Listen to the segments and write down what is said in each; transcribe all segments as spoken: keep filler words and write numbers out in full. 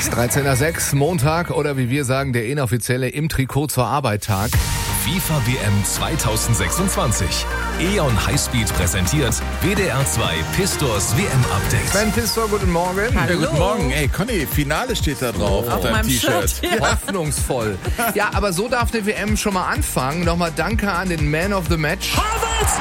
sechs, dreizehn Uhr sechs, Montag oder wie wir sagen, der inoffizielle im Trikot zur Arbeit-Tag. FIFA W M zwanzig sechsundzwanzig. E.ON Highspeed präsentiert W D R zwei Pistors W M-Update. Sven Pistor, guten Morgen. Hallo. Ja, guten Morgen. Ey, Conny, Finale steht da drauf auf, auf deinem T-Shirt. Shirt, ja. Hoffnungsvoll. Ja, aber so darf eine W M schon mal anfangen. Nochmal danke an den Man of the Match. Havertz!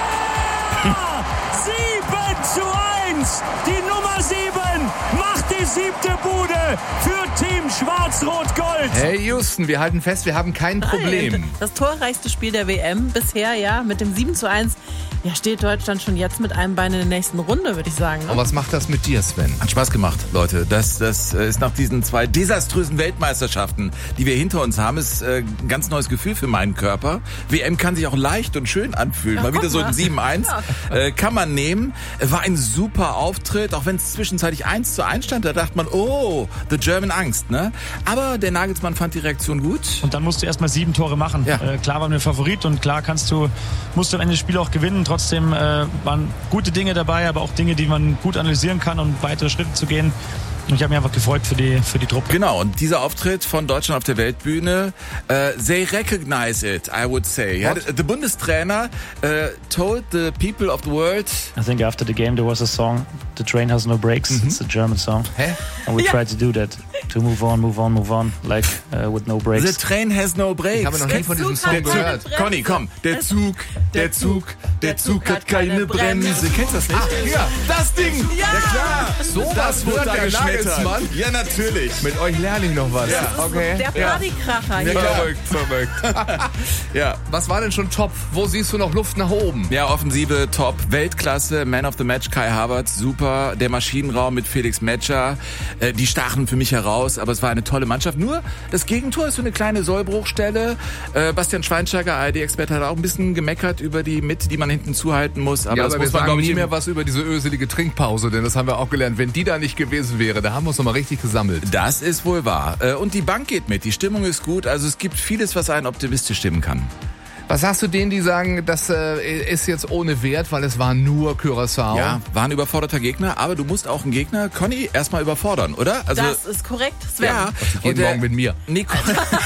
Ja! sieben zu eins! Die Nummer sieben macht die siebte Bude für Team Schwarz-Rot-Gold. Hey Houston, wir halten fest, wir haben kein Problem. Nein, das torreichste Spiel der W M bisher, ja, mit dem sieben zu eins. Ja, steht Deutschland schon jetzt mit einem Bein in der nächsten Runde, würde ich sagen. Ne? Und was macht das mit dir, Sven? Hat Spaß gemacht, Leute. Das, das ist nach diesen zwei desaströsen Weltmeisterschaften, die wir hinter uns haben, ist äh, ein ganz neues Gefühl für meinen Körper. W M kann sich auch leicht und schön anfühlen. Mal wieder so ein sieben eins. Äh, kann man nehmen. War ein super Auftritt, auch wenn es zwischenzeitlich eins zu eins stand. Da dachte man, oh, the German Angst, ne? Aber der Nagelsmann fand die Reaktion gut. Und dann musst du erstmal sieben Tore machen. Ja. Äh, klar waren wir Favorit und klar kannst du, musst du am Ende das Spiel auch gewinnen. Trotzdem äh, waren gute Dinge dabei, aber auch Dinge, die man gut analysieren kann, um weitere Schritte zu gehen. Und ich habe mich einfach gefreut für die, für die Truppe. Genau, und dieser Auftritt von Deutschland auf der Weltbühne, uh, they recognize it, I would say. Ja, the Bundestrainer uh, told the people of the world... I think after the game there was a song, The Train Has No Brakes. Mhm. It's a German song. Hä? And we Ja. tried to do that. To move on, move on, move on. Like uh, with no brakes. The train has no brakes. Ich habe noch nie von diesem Song Der Zug, gehört. Conny, komm. Der Zug, der Zug, der Zug hat keine Bremse. Kennst du das nicht? Ach, ja. Das Ding! Ja. klar! So das wird wird da der geschmettert. Nagelsmann. Ja, natürlich. Mit euch lerne ich noch was. Ja. Okay. Der Partykracher hier. Verrückt, verrückt. Ja. Was war denn schon top? Wo siehst du noch Luft nach oben? Ja, Offensive top, Weltklasse, Man of the Match, Kai Havertz, super. Der Maschinenraum mit Felix Metscher, äh, die stachen für mich heraus, aber es war eine tolle Mannschaft. Nur das Gegentor ist so eine kleine Sollbruchstelle. Äh, Bastian Schweinsteiger, A R D-Experte, hat auch ein bisschen gemeckert über die Mitte, die man hinten zuhalten muss. Aber Ja, das aber wir muss man, sagen glaube ich, nie im- mehr was über diese öselige Trinkpause, denn das haben wir auch gelernt. Wenn die da nicht gewesen wäre, da haben wir uns noch mal richtig gesammelt. Das ist wohl wahr. Äh, Und die Bank geht mit, die Stimmung ist gut. Also es gibt vieles, was einen optimistisch stimmen kann. Was sagst du denen, die sagen, das äh, ist jetzt ohne Wert, weil es war nur Curaçao? Ja, war ein überforderter Gegner, aber du musst auch einen Gegner, Conny, erstmal überfordern, oder? Also, Das ist korrekt, Sven. ja. Die gehen Und der morgen mit mir. Nico,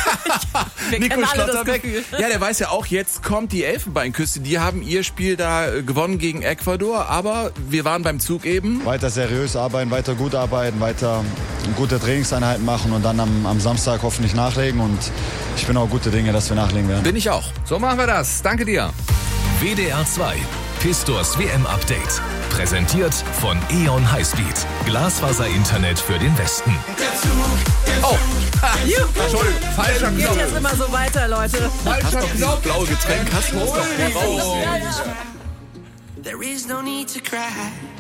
Wir Nico kennen alle das Schlotterbeck, Gefühl. ja, der weiß ja auch, jetzt kommt die Elfenbeinküste. Die haben ihr Spiel da äh, gewonnen gegen Ecuador, aber wir waren beim Zug eben. Weiter seriös arbeiten, weiter gut arbeiten, weiter gute Trainingseinheiten machen und dann am, am Samstag hoffentlich nachlegen. Und ich bin auch gute Dinge, dass wir nachlegen werden. Bin ich auch. So machen wir das. Danke dir. W D R zwei Pistors W M-Update. Präsentiert von E.ON Highspeed. Glasfaser-Internet für den Westen. Oh, Entschuldigung, falscher Geht Knopf. jetzt immer so weiter, Leute. Falscher Knopf. Blaue Getränk hast du doch raus. Ja, ja. There is no need to cry.